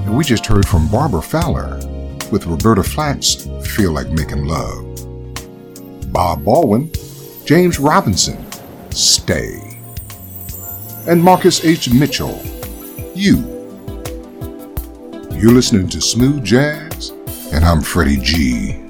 And we just heard from Barbara Fowler with Roberta Flack's Feel Like Making Love. Bob Baldwin, James Robinson, Stay. And Marcus H. Mitchell, You. You're listening to Smooth Jazz, and I'm Freddie G.